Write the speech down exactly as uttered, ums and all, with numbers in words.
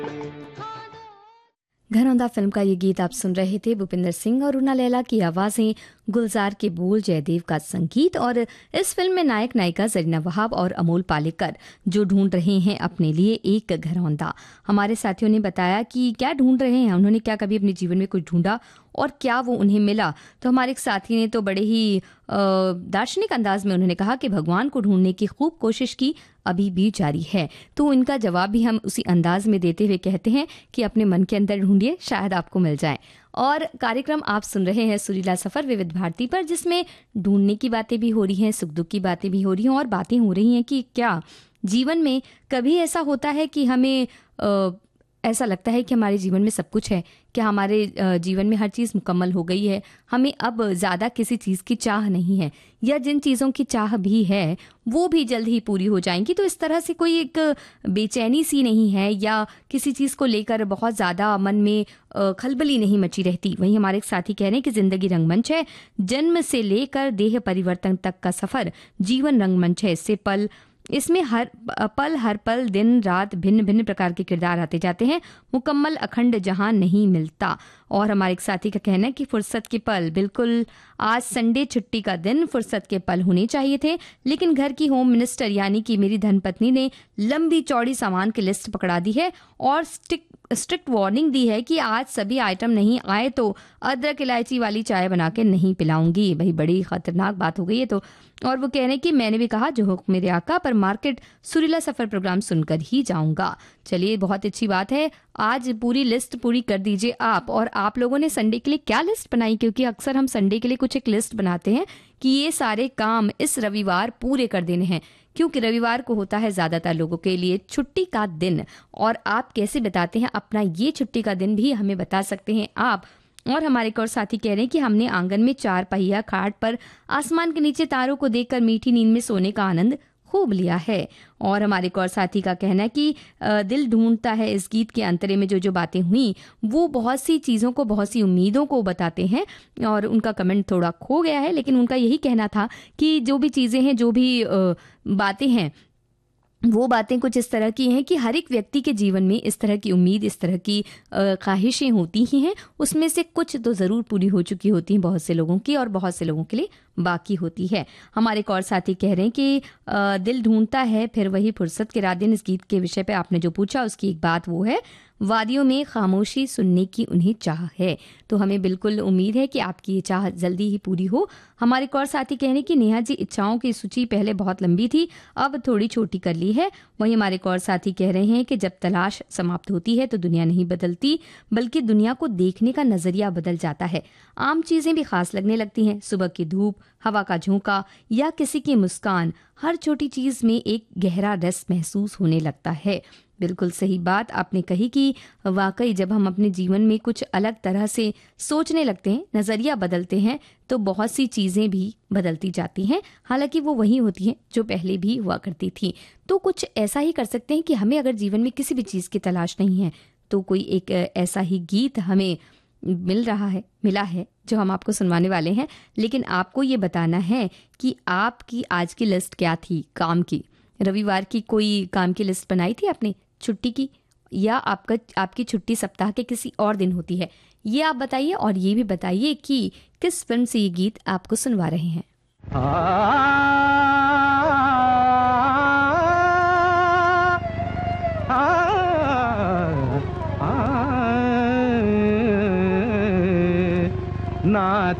घरौंदा film का ये गीत आप सुन रहे थे। भूपिंदर सिंह और रूना लैला की आवाज़ें, गुलजार के बोल, जयदेव का संगीत। और इस फिल्म में नायक नायिका जरीना वहाब और अमोल पालेकर जो ढूंढ रहे हैं अपने लिए एक घरौंदा। हमारे साथियों ने बताया कि क्या ढूंढ रहे हैं, उन्होंने क्या कभी अपने जीवन में कुछ ढूंढा और क्या वो उन्हें मिला। तो हमारे एक साथी ने तो बड़े ही दार्शनिक अंदाज में उन्होंने कहा कि भगवान को ढूंढने की खूब कोशिश की, अभी भी जारी है। तो इनका जवाब भी हम उसी अंदाज में देते हुए कहते हैं कि अपने मन के अंदर ढूंढिए, शायद आपको मिल जाए। और कार्यक्रम आप सुन रहे हैं सुरीला सफर विविध भारती पर, जिसमें ढूंढने की बातें भी हो रही हैं, सुख दुख की बातें भी हो रही हैं और बातें हो रही हैं कि क्या जीवन में कभी ऐसा होता है कि हमें आ, ऐसा लगता है कि हमारे जीवन में सब कुछ है, क्या हमारे जीवन में हर चीज़ मुकम्मल हो गई है, हमें अब ज़्यादा किसी चीज़ की चाह नहीं है, या जिन चीज़ों की चाह भी है वो भी जल्द ही पूरी हो जाएंगी। तो इस तरह से कोई एक बेचैनी सी नहीं है या किसी चीज़ को लेकर बहुत ज़्यादा मन में खलबली नहीं मची रहती। वहीं हमारे एक साथी कह रहे हैं कि जिंदगी रंगमंच है, जन्म से लेकर देह परिवर्तन तक का सफ़र जीवन रंगमंच है। इससे पल इसमें हर पल हर पल दिन रात भिन्न भिन्न प्रकार के किरदार आते जाते हैं, मुकम्मल अखंड जहां नहीं मिलता। और हमारे एक साथी का कहना है कि फुर्सत के पल, बिल्कुल आज संडे छुट्टी का दिन, फुर्सत के पल होने चाहिए थे, लेकिन घर की होम मिनिस्टर यानी कि मेरी धर्मपत्नी ने लंबी चौड़ी सामान की लिस्ट पकड़ा दी है और स्टिक स्ट्रिक्ट वार्निंग दी है कि आज सभी आइटम नहीं आए तो अदरक इलायची वाली चाय बना के नहीं पिलाऊंगी। भाई बड़ी खतरनाक बात हो गई है। तो और वो कह रहे हैं कि मैंने भी कहा जो हुक्म मेरे आका, पर मार्केट सुरीला सफर प्रोग्राम सुनकर ही जाऊंगा। चलिए बहुत अच्छी बात है, आज पूरी लिस्ट पूरी कर दीजिए आप। और आप लोगों ने संडे के लिए क्या लिस्ट बनाई, क्योंकि अक्सर हम संडे के लिए कुछ एक लिस्ट बनाते हैं कि ये सारे काम इस रविवार पूरे कर देने हैं, क्योंकि रविवार को होता है ज्यादातर लोगों के लिए छुट्टी का दिन। और आप कैसे बताते हैं अपना ये छुट्टी का दिन भी हमें बता सकते हैं आप। और हमारे एक और साथी कह रहे हैं कि हमने आंगन में चार पहिया खाट पर आसमान के नीचे तारों को देखकर मीठी नींद में सोने का आनंद खूब लिया है। और हमारे एक और साथी का कहना है कि दिल ढूंढता है, इस गीत के अंतरे में जो जो बातें हुई वो बहुत सी चीज़ों को, बहुत सी उम्मीदों को बताते हैं। और उनका कमेंट थोड़ा खो गया है, लेकिन उनका यही कहना था कि जो भी चीज़ें हैं, जो भी बातें हैं, वो बातें कुछ इस तरह की हैं कि हर एक व्यक्ति के जीवन में इस तरह की उम्मीद, इस तरह की ख्वाहिशें होती ही हैं। उसमें से कुछ तो ज़रूर पूरी हो चुकी होती हैं बहुत से लोगों की, और बहुत से लोगों के लिए बाकी होती है। हमारे एक और साथी कह रहे हैं कि आ, दिल ढूंढता है फिर वही फुर्सत के रात दिन। इस गीत के विषय पे आपने जो पूछा उसकी एक बात वो है, वादियों में खामोशी सुनने की उन्हें चाह है। तो हमें बिल्कुल उम्मीद है कि आपकी ये चाह जल्दी ही पूरी हो। हमारे एक और साथी कह रहे हैं कि नेहा जी, इच्छाओं की सूची पहले बहुत लंबी थी, अब थोड़ी छोटी कर ली है। वहीं हमारे एक और साथी कह रहे हैं कि जब तलाश समाप्त होती है तो दुनिया नहीं बदलती, बल्कि दुनिया को देखने का नजरिया बदल जाता है। आम चीजें भी खास लगने लगती हैं, सुबह की धूप, हवा का झोंका या किसी की मुस्कान, हर छोटी चीज में एक गहरा रस महसूस होने लगता है। बिल्कुल सही बात आपने कही कि वाकई जब हम अपने जीवन में कुछ अलग तरह से सोचने लगते हैं, नज़रिया बदलते हैं, तो बहुत सी चीज़ें भी बदलती जाती हैं। हालांकि वो वही होती हैं जो पहले भी हुआ करती थी। तो कुछ ऐसा ही कर सकते हैं कि हमें अगर जीवन में किसी भी चीज़ की तलाश नहीं है तो कोई एक ऐसा ही गीत हमें मिल रहा है, मिला है, जो हम आपको सुनवाने वाले हैं। लेकिन आपको ये बताना है कि आपकी आज की लिस्ट क्या थी काम की। रविवार की कोई काम की लिस्ट बनाई थी आपने छुट्टी की, या आपका आपकी छुट्टी सप्ताह के किसी और दिन होती है, ये आप बताइए। और ये भी बताइए कि किस फिल्म से ये गीत आपको सुनवा रहे हैं। ना